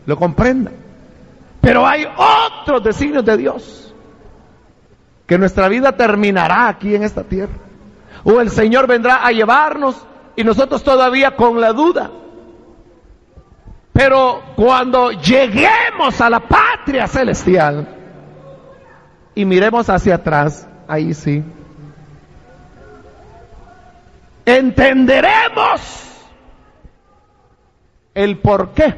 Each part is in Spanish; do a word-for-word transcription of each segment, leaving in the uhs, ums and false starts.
lo comprenda. Pero hay otros designios de Dios, que nuestra vida terminará aquí en esta tierra, o el Señor vendrá a llevarnos y nosotros todavía con la duda. Pero cuando lleguemos a la patria celestial y miremos hacia atrás, ahí sí entenderemos el porqué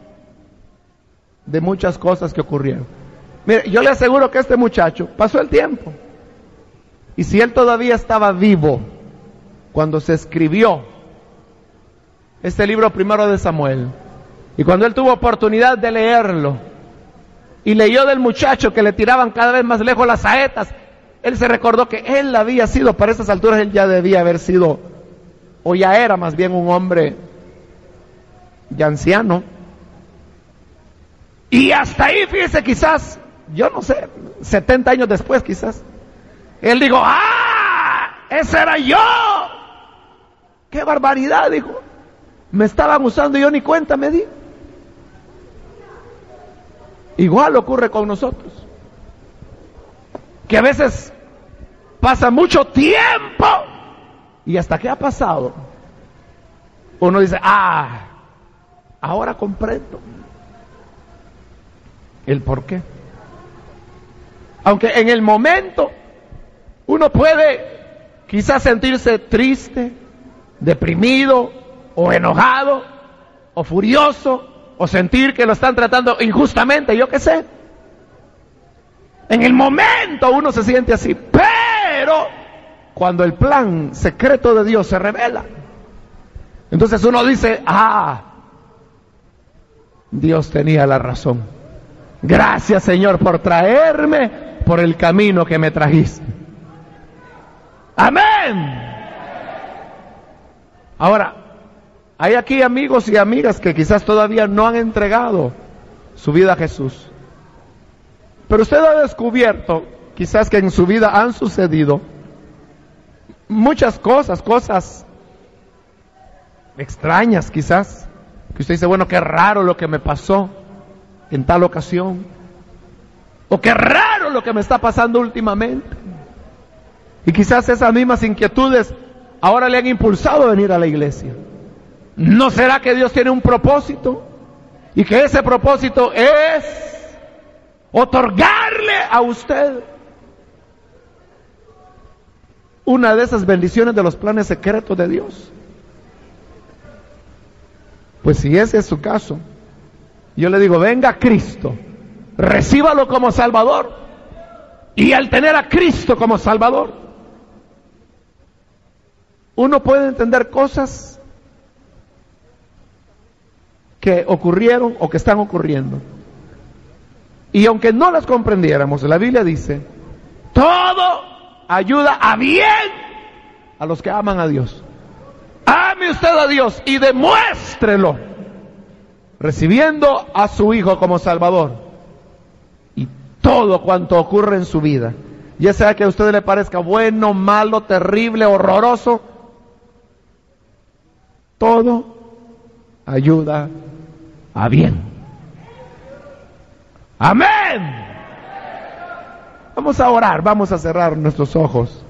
de muchas cosas que ocurrieron. Mire, yo le aseguro que este muchacho pasó el tiempo, y si él todavía estaba vivo cuando se escribió este libro primero de Samuel, y cuando él tuvo oportunidad de leerlo, y leyó del muchacho que le tiraban cada vez más lejos las saetas, él se recordó que él había sido, para esas alturas él ya debía haber sido, o ya era más bien un hombre ya anciano. Y hasta ahí, fíjese, quizás, yo no sé, setenta años después quizás, él dijo, ¡ah! ¡Ese era yo! ¡Qué barbaridad! Dijo, me estaban usando y yo ni cuenta me di. Igual ocurre con nosotros, que a veces pasa mucho tiempo y hasta que ha pasado uno dice, ah, ahora comprendo el por qué. Aunque en el momento uno puede quizás sentirse triste, deprimido, o enojado, o furioso, o sentir que lo están tratando injustamente, yo qué sé. En el momento uno se siente así, pero cuando el plan secreto de Dios se revela, entonces uno dice, ah, Dios tenía la razón. Gracias, Señor, por traerme por el camino que me trajiste. Amén. Ahora, hay aquí amigos y amigas que quizás todavía no han entregado su vida a Jesús. Pero usted ha descubierto, quizás, que en su vida han sucedido muchas cosas, cosas extrañas quizás, que usted dice, bueno, qué raro lo que me pasó en tal ocasión, o qué raro lo que me está pasando últimamente. Y quizás esas mismas inquietudes ahora le han impulsado a venir a la iglesia. ¿No será que Dios tiene un propósito? Y que ese propósito es otorgarle a usted una de esas bendiciones de los planes secretos de Dios. Pues si ese es su caso, yo le digo, venga Cristo, recíbalo como Salvador, y al tener a Cristo como Salvador, uno puede entender cosas que ocurrieron o que están ocurriendo. Y aunque no las comprendiéramos, la Biblia dice, todo ayuda a bien a los que aman a Dios. Ame usted a Dios y demuéstrelo recibiendo a su Hijo como Salvador. Y todo cuanto ocurre en su vida, ya sea que a usted le parezca bueno, malo, terrible, horroroso, todo ayuda a bien. Amén. Vamos a orar, vamos a cerrar nuestros ojos.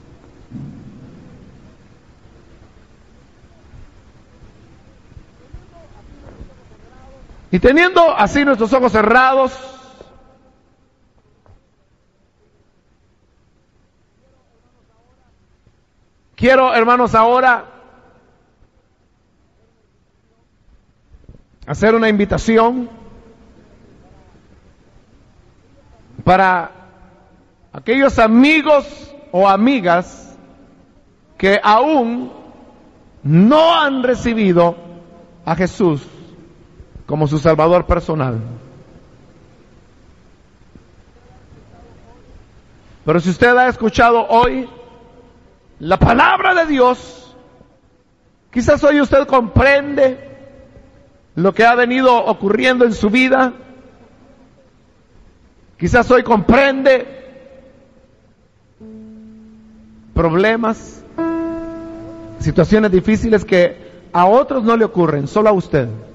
Y teniendo así nuestros ojos cerrados, quiero, hermanos, ahora hacer una invitación para aquellos amigos o amigas que aún no han recibido a Jesús como su Salvador personal. Pero si usted ha escuchado hoy la palabra de Dios, quizás hoy usted comprende lo que ha venido ocurriendo en su vida, quizás hoy comprende problemas, situaciones difíciles que a otros no le ocurren, solo a usted.